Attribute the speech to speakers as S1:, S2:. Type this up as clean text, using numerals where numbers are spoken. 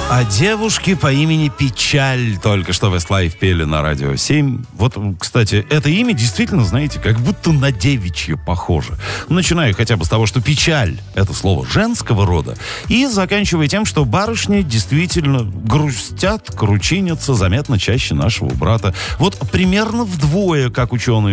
S1: О девушке по имени Печаль только что Westlife пели на Радио 7. Вот, кстати, это имя действительно, знаете, как будто на девичье похоже. Начиная хотя бы с того, что печаль — это слово женского рода, и заканчивая тем, что барышни действительно грустят, кручинятся заметно чаще нашего брата. Вот примерно вдвое, как ученые